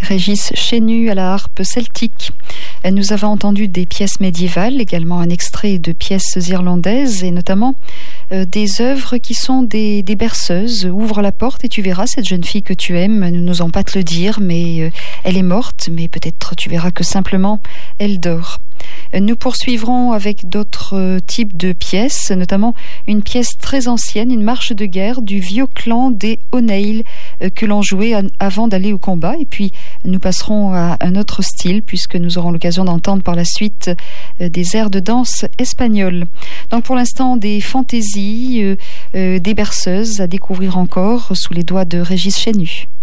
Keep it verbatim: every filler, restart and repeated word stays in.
Régis Chenu à la harpe celtique. Nous avons entendu des pièces médiévales, également un extrait de pièces irlandaises et notamment euh, des œuvres qui sont des, des berceuses. Ouvre la porte et tu verras cette jeune fille que tu aimes. Nous n'osons pas te le dire, mais euh, elle est morte, mais peut-être tu verras que simplement elle dort. Nous poursuivrons avec d'autres types de pièces, notamment une pièce très ancienne, une marche de guerre du vieux clan des O'Neill que l'on jouait avant d'aller au combat. Et puis nous passerons à un autre style puisque nous aurons l'occasion d'entendre par la suite des airs de danse espagnols. Donc pour l'instant des fantaisies, des berceuses à découvrir encore sous les doigts de Régis Chenu.